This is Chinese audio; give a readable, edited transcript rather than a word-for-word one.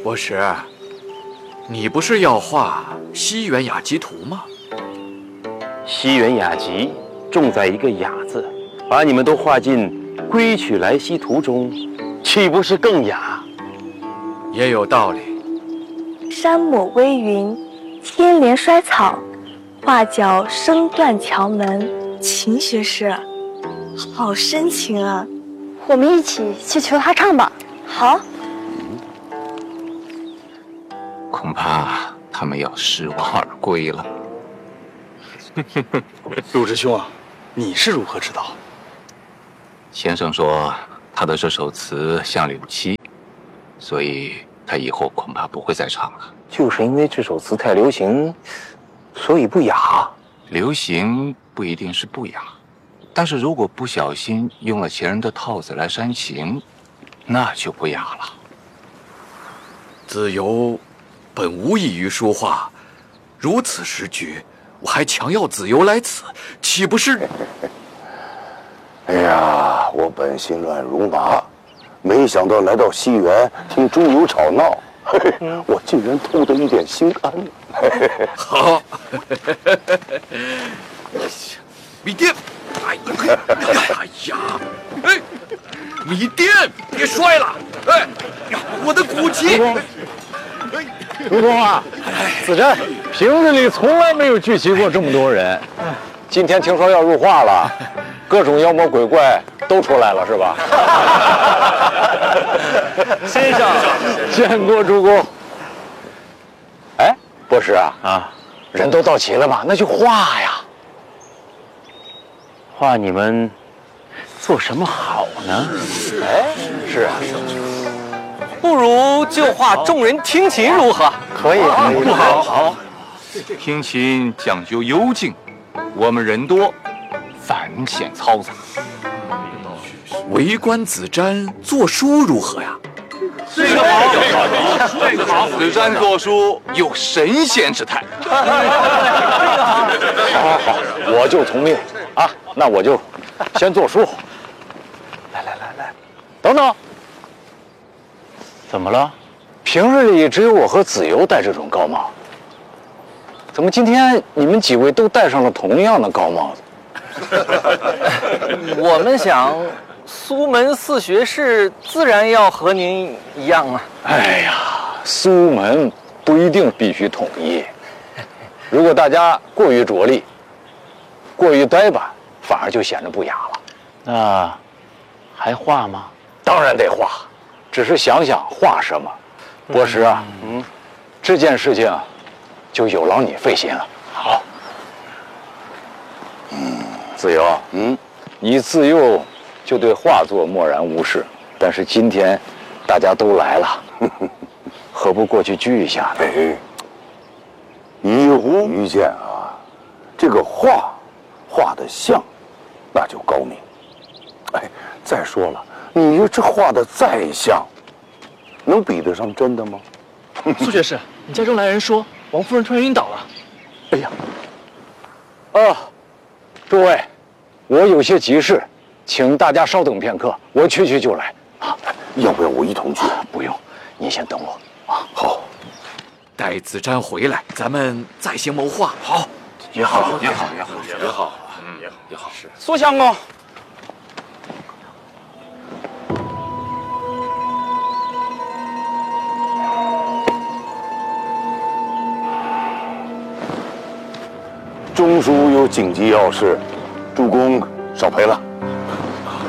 博士，你不是要画西园雅集图吗？ 西园雅集重在一个雅字，把你们都画进《归去来兮图》中，岂不是更雅？ 也有道理。 山抹微云，天连衰草，画角声断桥门。秦学士，好深情啊！ 我们一起去求他唱吧。 好。 恐怕他们要失望而归了。 陆师兄啊，你是如何知道？ 先生说他的这首词像柳七，所以他以后恐怕不会再唱了。 就是因为这首词太流行，所以不雅。 流行不一定是不雅，但是如果不小心用了前人的套子来煽情，那就不雅了。 子由本无异于书画，如此时局，我还强要子由来此，岂不是？ 哎呀，我本心乱如麻，没想到来到西园听中游吵闹，我竟然偷得一点心安。 好，米店，哎呀，哎，米店，别摔了，哎呀，我的古琴。 主公啊，子瞻平日里从来没有聚集过这么多人，今天听说要入画了，各种妖魔鬼怪都出来了，是吧？ 先生， 见过主公。哎，博士啊，人都到齐了吗？那就画呀。 画你们做什么好呢？ 哎，是啊。 不如就画众人听琴如何？ 可以， 不好，好，听琴讲究幽静，我们人多，反显嘈杂。 围观子瞻作书如何呀？ 这个好，这个好，子瞻作书有神仙之态。 好，我就从命啊，那我就先作书。来，等等。怎么了？平日里只有我和子由戴这种高帽，怎么今天你们几位都戴上了同样的高帽子？ 我们想，苏门四学士自然要和您一样啊。 哎呀，苏门不一定必须统一，如果大家过于着力、过于呆板，反而就显得不雅了。 那还画吗？ 当然得画。只是想想画什么，博士啊，这件事情就有劳你费心了。好，子由，你自幼就对画作漠然无视，但是今天大家都来了，何不过去聚一下呢？ 哎，于见啊，这个画得像，那就高明。哎，再说了。你这画的再像，能比得上真的吗？ 苏学士，你家中来人说王夫人突然晕倒了。 哎呀，诸位，我有些急事，请大家稍等片刻，我去就来。啊， 要不要我一同去？ 不用，你先等我。啊， 好。 待子瞻回来，咱们再行谋划。 好，也好，也好。是。 苏相公。 中书有紧急要事，主公少陪了。